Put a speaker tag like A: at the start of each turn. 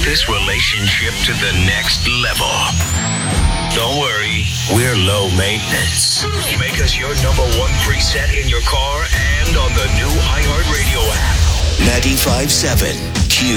A: this relationship to the next level. Don't worry, we're low maintenance. Make us your number one preset in your car and on the new iHeartRadio app.
B: 95.7